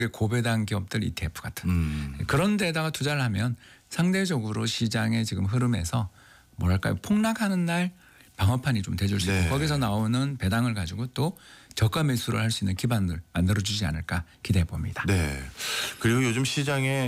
고배당 기업들 ETF 같은 그런 데다가 투자를 하면 상대적으로 시장의 지금 흐름에서 뭐랄까요 폭락하는 날 방어판이 좀 돼줄 수 있고 네. 거기서 나오는 배당을 가지고 또 저가 매수를 할 수 있는 기반을 만들어주지 않을까 기대해 봅니다. 네. 그리고 요즘 시장에